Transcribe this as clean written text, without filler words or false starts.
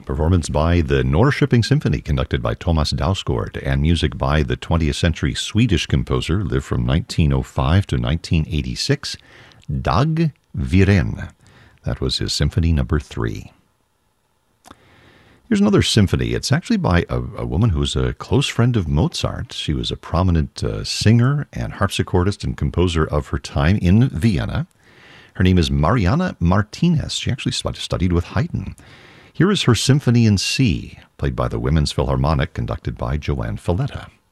Performance by the Norrköping Symphony, conducted by Thomas Dausgaard, and music by the 20th century Swedish composer, lived from 1905 to 1986, Dag Viren. That was his Symphony Number 3. Here's another symphony. It's actually by a woman who's a close friend of Mozart. She was a prominent singer and harpsichordist and composer of her time in Vienna. Her name is Mariana Martinez. She actually studied with Haydn. Here is her Symphony in C, played by the Women's Philharmonic, conducted by Joanne Falletta.